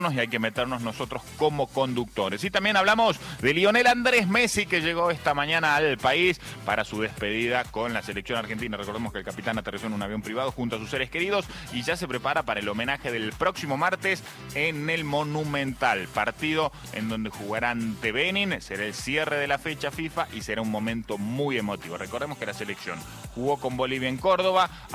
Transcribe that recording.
y hay que meternos nosotros como conductores. Y también hablamos de Lionel Andrés Messi, que llegó esta mañana al país para su despedida con la selección argentina. Recordemos que el capitán aterrizó en un avión privado junto a sus seres queridos y ya se prepara para el homenaje del próximo martes en el Monumental, partido en donde jugará ante Benin. Será el cierre de la fecha FIFA y será un momento muy emotivo. Recordemos que la selección jugó con Bolivia en Córdoba,